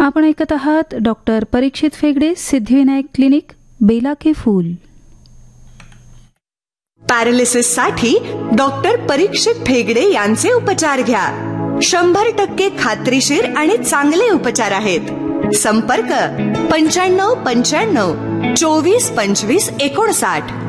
आपण ऐकत आहात डॉक्टर परीक्षित फेगडे, सिद्धिविनायक क्लिनिक, बेला के फूल. पॅरालिसिस साठी डॉक्टर परीक्षित फेगडे यांचे उपचार घ्या. 100% खात्रीशीर आणि चांगले उपचार आहेत. संपर्क 95 95 24 25 59.